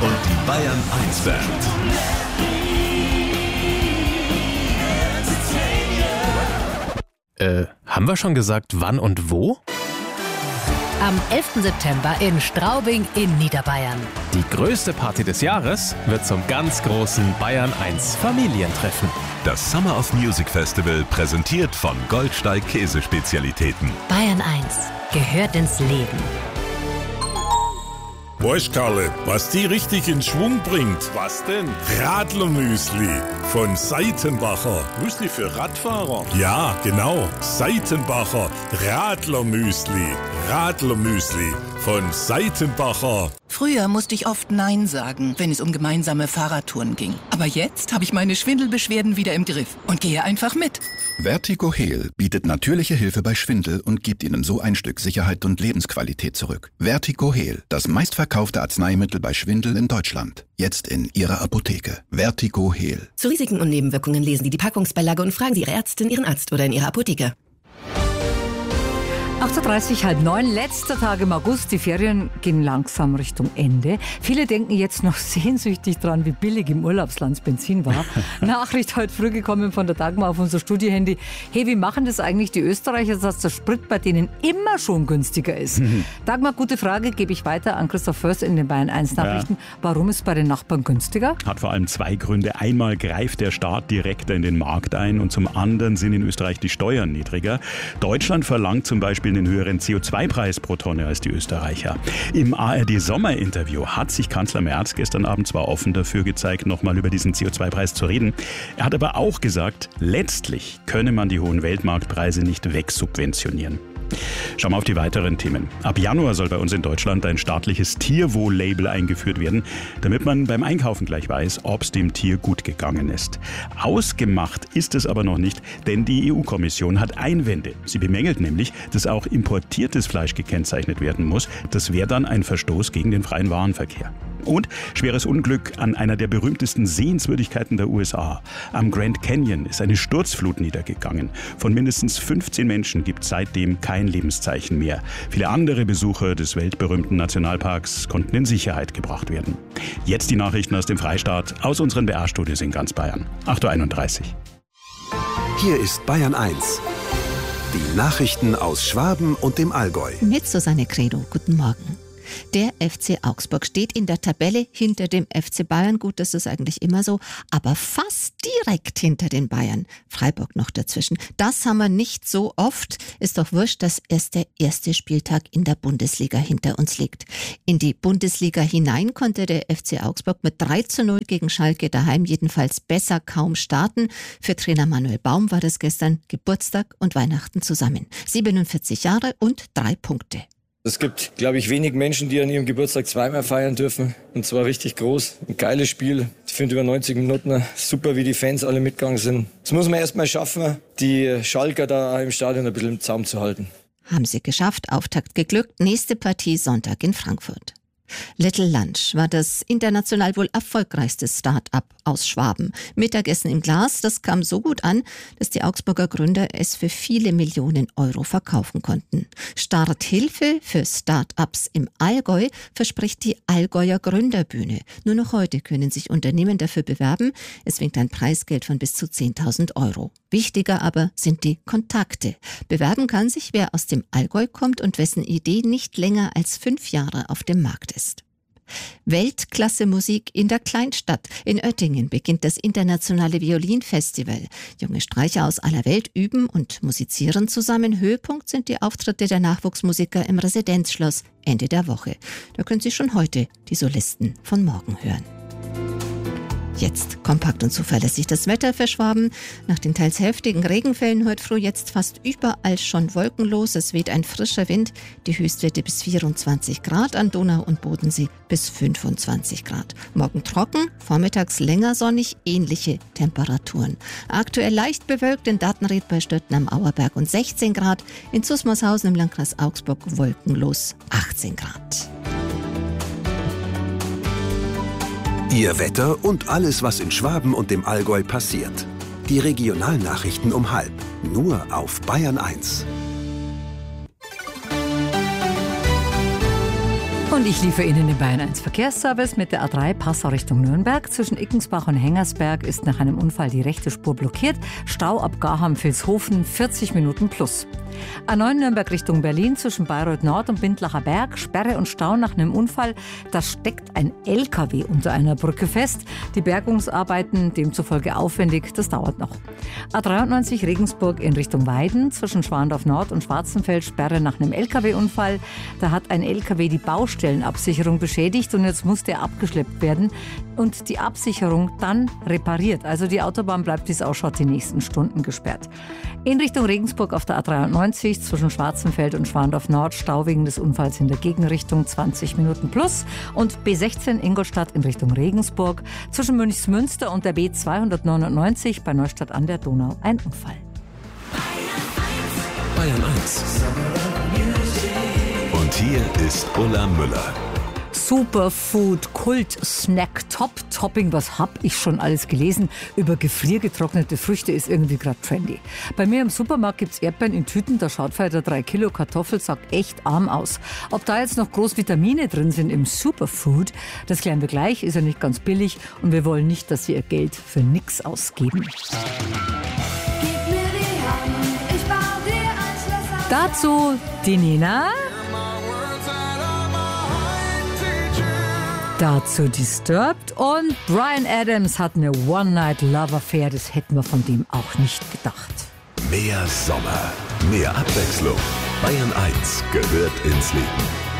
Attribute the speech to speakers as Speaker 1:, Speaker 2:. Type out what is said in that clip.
Speaker 1: und die Bayern 1 Band.
Speaker 2: Haben wir schon gesagt, wann und wo?
Speaker 3: Am 11. September in Straubing in Niederbayern.
Speaker 2: Die größte Party des Jahres wird zum ganz großen Bayern 1 Familientreffen.
Speaker 1: Das Summer of Music Festival präsentiert von Goldsteig Käsespezialitäten.
Speaker 3: Bayern 1 gehört ins Leben.
Speaker 4: Weißt, Karle, was die richtig in Schwung bringt? Was denn? Radlermüsli von Seitenbacher. Müsli für Radfahrer? Ja, genau. Seitenbacher Radlermüsli. Radlermüsli von Seitenbacher.
Speaker 5: Früher musste ich oft Nein sagen, wenn es um gemeinsame Fahrradtouren ging. Aber jetzt habe ich meine Schwindelbeschwerden wieder im Griff und gehe einfach mit.
Speaker 6: Vertigo Heal bietet natürliche Hilfe bei Schwindel und gibt Ihnen so ein Stück Sicherheit und Lebensqualität zurück. Vertigo Heal, das meistverkaufte Arzneimittel bei Schwindel in Deutschland. Jetzt in Ihrer Apotheke. Vertigo Heal.
Speaker 7: Zu Risiken und Nebenwirkungen lesen Sie die Packungsbeilage und fragen Sie Ihre Ärztin, Ihren Arzt oder in Ihrer Apotheke.
Speaker 8: 8.30 Uhr, 8:30, letzter Tag im August. Die Ferien gehen langsam Richtung Ende. Viele denken jetzt noch sehnsüchtig dran, wie billig im Urlaubsland Benzin war. Nachricht heute früh gekommen von der Dagmar auf unser Studiohandy. Hey, wie machen das eigentlich die Österreicher, dass der Sprit bei denen immer schon günstiger ist? Dagmar, gute Frage, gebe ich weiter an Christoph Förster in den Bayern 1 Nachrichten. Ja. Warum ist es bei den Nachbarn günstiger?
Speaker 9: Hat vor allem zwei Gründe. Einmal greift der Staat direkter in den Markt ein und zum anderen sind in Österreich die Steuern niedriger. Deutschland verlangt zum Beispiel einen höheren CO2-Preis pro Tonne als die Österreicher. Im ARD-Sommerinterview hat sich Kanzler Merz gestern Abend zwar offen dafür gezeigt, nochmal über diesen CO2-Preis zu reden. Er hat aber auch gesagt, letztlich könne man die hohen Weltmarktpreise nicht wegsubventionieren. Schauen wir auf die weiteren Themen. Ab Januar soll bei uns in Deutschland ein staatliches Tierwohl-Label eingeführt werden, damit man beim Einkaufen gleich weiß, ob es dem Tier gut gegangen ist. Ausgemacht ist es aber noch nicht, denn die EU-Kommission hat Einwände. Sie bemängelt nämlich, dass auch importiertes Fleisch gekennzeichnet werden muss. Das wäre dann ein Verstoß gegen den freien Warenverkehr. Und schweres Unglück an einer der berühmtesten Sehenswürdigkeiten der USA. Am Grand Canyon ist eine Sturzflut niedergegangen. Von mindestens 15 Menschen gibt es seitdem kein Lebenszeichen mehr. Viele andere Besucher des weltberühmten Nationalparks konnten in Sicherheit gebracht werden. Jetzt die Nachrichten aus dem Freistaat, aus unseren BR-Studios in ganz Bayern. 8.31 Uhr.
Speaker 1: Hier ist Bayern 1. Die Nachrichten aus Schwaben und dem Allgäu.
Speaker 10: Mit Susanne Credo. Guten Morgen. Der FC Augsburg steht in der Tabelle hinter dem FC Bayern. Gut, das ist eigentlich immer so, aber fast direkt hinter den Bayern. Freiburg noch dazwischen. Das haben wir nicht so oft. Ist doch wurscht, dass erst der erste Spieltag in der Bundesliga hinter uns liegt. In die Bundesliga hinein konnte der FC Augsburg mit 3:0 gegen Schalke daheim jedenfalls besser kaum starten. Für Trainer Manuel Baum war das gestern Geburtstag und Weihnachten zusammen. 47 Jahre und 3 Punkte.
Speaker 11: Es gibt, glaube ich, wenig Menschen, die an ihrem Geburtstag zweimal feiern dürfen. Und zwar richtig groß. Ein geiles Spiel. Ich finde über 90 Minuten super, wie die Fans alle mitgegangen sind. Das muss man erst mal schaffen, die Schalker da im Stadion ein bisschen im Zaum zu halten.
Speaker 10: Haben sie geschafft. Auftakt geglückt. Nächste Partie Sonntag in Frankfurt. Little Lunch war das international wohl erfolgreichste Start-up aus Schwaben. Mittagessen im Glas, das kam so gut an, dass die Augsburger Gründer es für viele Millionen Euro verkaufen konnten. Starthilfe für Start-ups im Allgäu verspricht die Allgäuer Gründerbühne. Nur noch heute können sich Unternehmen dafür bewerben. Es winkt ein Preisgeld von bis zu 10.000 Euro. Wichtiger aber sind die Kontakte. Bewerben kann sich, wer aus dem Allgäu kommt und wessen Idee nicht länger als 5 Jahre auf dem Markt ist. Weltklasse-Musik in der Kleinstadt. In Oettingen beginnt das internationale Violinfestival. Junge Streicher aus aller Welt üben und musizieren zusammen. Höhepunkt sind die Auftritte der Nachwuchsmusiker im Residenzschloss Ende der Woche. Da können Sie schon heute die Solisten von morgen hören. Jetzt kompakt und zuverlässig das Wetter für Schwaben. Nach den teils heftigen Regenfällen heute früh jetzt fast überall schon wolkenlos. Es weht ein frischer Wind. Die Höchstwerte bis 24 Grad, an Donau und Bodensee bis 25 Grad. Morgen trocken, vormittags länger sonnig, ähnliche Temperaturen. Aktuell leicht bewölkt in Datenried bei Stötten am Auerberg und 16 Grad. In Zusmarshausen im Landkreis Augsburg wolkenlos 18 Grad.
Speaker 1: Ihr Wetter und alles, was in Schwaben und dem Allgäu passiert. Die Regionalnachrichten um 12:30. Nur auf Bayern 1.
Speaker 8: Und ich liefere Ihnen den Bayern 1 Verkehrsservice mit der A3 Passau Richtung Nürnberg. Zwischen Ickensbach und Hengersberg ist nach einem Unfall die rechte Spur blockiert. Stau ab Garham-Vilshofen 40 Minuten plus. A9 Nürnberg Richtung Berlin zwischen Bayreuth Nord und Bindlacher Berg. Sperre und Stau nach einem Unfall. Da steckt ein LKW unter einer Brücke fest. Die Bergungsarbeiten demzufolge aufwendig. Das dauert noch. A93 Regensburg in Richtung Weiden zwischen Schwandorf Nord und Schwarzenfeld. Sperre nach einem LKW-Unfall. Da hat ein LKW die Baustellenabsicherung beschädigt und jetzt muss der abgeschleppt werden und die Absicherung dann repariert. Also die Autobahn bleibt, wie es ausschaut, die nächsten Stunden gesperrt. In Richtung Regensburg auf der A93 zwischen Schwarzenfeld und Schwandorf Nord Stau wegen des Unfalls in der Gegenrichtung 20 Minuten plus. Und B16 Ingolstadt in Richtung Regensburg zwischen Münchsmünster und der B299 bei Neustadt an der Donau ein Unfall.
Speaker 1: Bayern 1. Und hier ist Ulla Müller.
Speaker 8: Superfood, Kult-Snack, Top-Topping, was hab ich schon alles gelesen? Über gefriergetrocknete Früchte ist irgendwie gerade trendy. Bei mir im Supermarkt gibt's Erdbeeren in Tüten, da schaut für der 3 Kilo Kartoffelsack echt arm aus. Ob da jetzt noch groß Vitamine drin sind im Superfood, das klären wir gleich, ist ja nicht ganz billig und wir wollen nicht, dass Sie Ihr Geld für nix ausgeben. Dazu die Nina. Dazu Disturbed und Bryan Adams hat eine One-Night-Love-Affair, das hätten wir von dem auch nicht gedacht.
Speaker 1: Mehr Sommer, mehr Abwechslung. Bayern 1 gehört ins Leben.